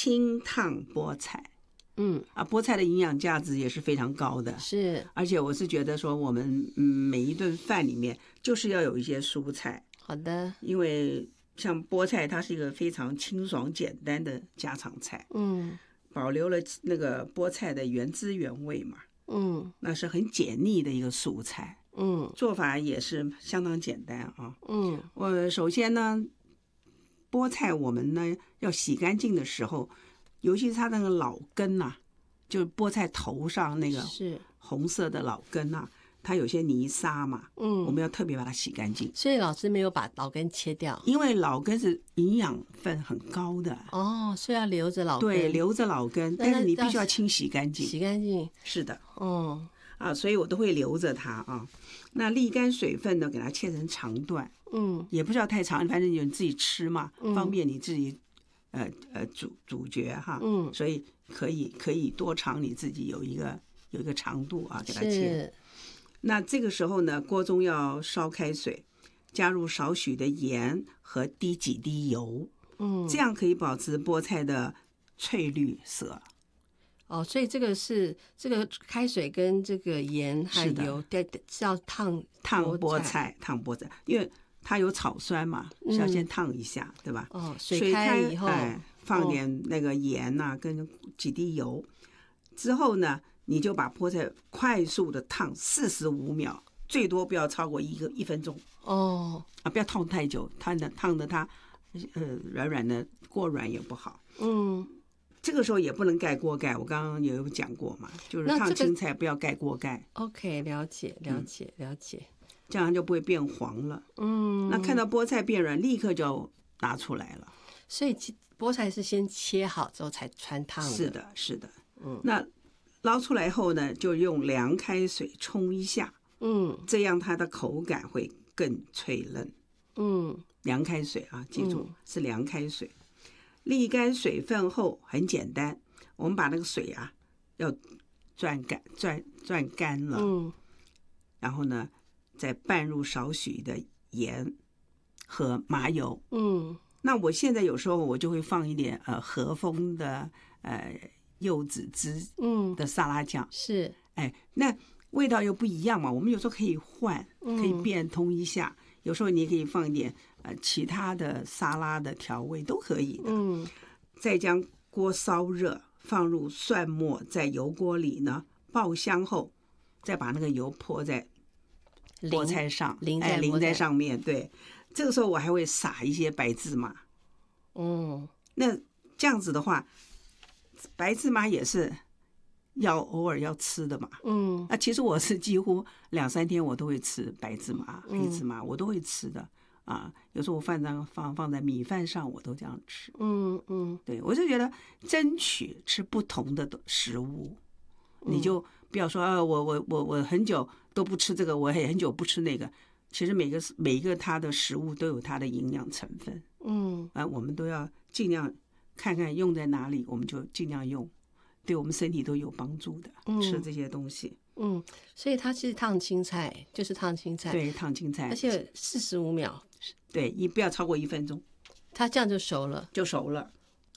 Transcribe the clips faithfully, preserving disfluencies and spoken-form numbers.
清烫菠菜。 嗯啊，菠菜的营养价值也是非常高的， 是， 而且我是觉得说，我们嗯每一顿饭里面就是要有一些蔬菜。 好的， 因为像菠菜，它是一个非常清爽简单的家常菜， 嗯保留了那个菠菜的原汁原味嘛， 嗯那是很解腻的一个蔬菜， 嗯做法也是相当简单啊。 嗯， 我首先呢，菠菜我们呢要洗干净的时候，尤其是它那个老根呐、啊，就是菠菜头上那个是红色的老根呐、啊，它有些泥沙嘛， 嗯， 我们要特别把它洗干净。 所以老师没有把老根切掉， 因为老根是营养分很高的哦，所以要留着老根， 对，留着老根，但是你必须要清洗干净， 洗干净， 是的， 嗯啊，所以我都会留着它啊。那沥干水分呢，给它切成长段， 嗯， 也不需要太长，反正你自己吃嘛，方便你自己呃呃咀咀嚼哈， 嗯， 所以可以可以多长你自己有一个有一个长度啊，给它切。那这个时候呢，锅中要烧开水，加入少许的盐和滴几滴油， 嗯， 这样可以保持菠菜的翠绿色。 哦，所以这个是这个开水跟这个盐还有是要烫烫菠菜，烫菠菜，因为它有草酸嘛，是要先烫一下，嗯、对吧？ 哦，水开以后， 哎，放点那个盐呐、啊，跟几滴油，之后呢，你就把菠菜快速的烫四十五秒，最多不要超过一个一分钟。 哦， 啊，不要烫太久，烫的烫的它，呃，软软的，过软也不好。 嗯。 这个时候也不能盖锅盖，我刚刚也有讲过嘛，就是烫青菜不要盖锅盖。 OK， 了解，了解，了解， 这样就不会变黄了。 嗯， 那看到菠菜变软，立刻就拿出来了。 所以菠菜是先切好之后才穿烫的。 是的，是的。 嗯， 那捞出来后呢，就用凉开水冲一下。 嗯， 这样它的口感会更脆嫩。 嗯， 凉开水啊，记住、嗯、是凉开水。沥干水分后很简单，我们把那个水啊要攥干、攥攥干了， 嗯， 然后呢再拌入少许的盐和麻油， 嗯， 那我现在有时候我就会放一点呃和风的呃柚子汁的沙拉酱， 嗯、是， 哎，那味道又不一样嘛，我们有时候可以换，可以变通一下。嗯，有时候你也可以放一点呃其他的沙拉的调味都可以的。 嗯， 再将锅烧热，放入蒜末，在油锅里呢爆香后，再把那个油泼在菠菜上， 淋在哎淋在上面。对，这个时候我还会撒一些白芝麻。 嗯， 那这样子的话，白芝麻也是要偶尔要吃的嘛。 嗯， 那其实我是几乎两三天我都会吃白芝麻、 嗯、 黑芝麻，我都会吃的啊。有时候我饭上放放在米饭上，我都这样吃。 嗯嗯， 对，我就觉得争取吃不同的食物，你就不要说啊，我我我我很久都不吃这个，我也很久不吃那个。其实每个每一个它的食物都有它的营养成分。 嗯， 啊，我们都要尽量看看用在哪里，我们就尽量用。对我们身体都有帮助的，嗯、吃这些东西。 嗯，所以它其实烫青菜就是烫青菜， 对，烫青菜， 而且四十五秒， 对，一不要超过一分钟， 它这样就熟了， 就熟了。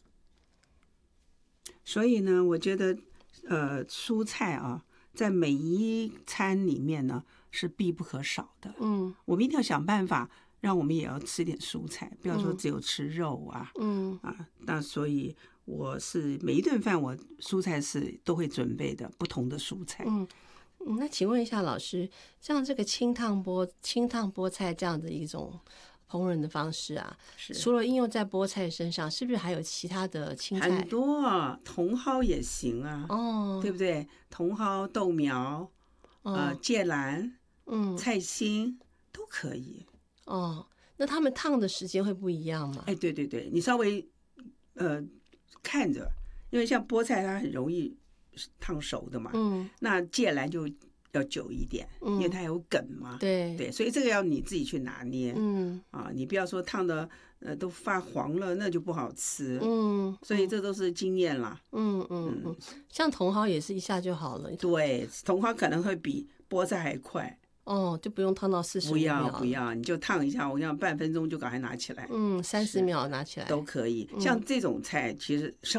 所以呢，我觉得，呃，蔬菜啊，在每一餐里面呢是必不可少的。嗯，我们一定要想办法，让我们也要吃点蔬菜，不要说只有吃肉啊。嗯啊，那所以。我是每一顿饭我蔬菜是都会准备的，不同的蔬菜。 嗯，那请问一下老师，像这个清烫菠清烫菠菜这样的一种烹饪的方式啊，除了应用在菠菜身上，是不是还有其他的青菜？ 很多啊，茼蒿也行啊，哦，对不对？茼蒿、豆苗，哦、呃，芥蓝，嗯，菜心都可以。 哦，那他们烫的时间会不一样吗？ 哎，对对对，你稍微呃。看着，因为像菠菜它很容易烫熟的嘛，嗯，那芥蓝就要久一点，嗯，因为它有梗嘛， 对对，所以这个要你自己去拿捏，嗯啊，你不要说烫的呃都发黄了，那就不好吃，嗯，所以这都是经验啦， 嗯嗯嗯，像茼蒿也是一下就好了， 对，茼蒿可能会比菠菜还快。 哦，就不用烫到四十五秒，不要不要，你就烫一下，我讲半分钟就赶快拿起来， 嗯，三十秒拿起来都可以。像这种菜，其实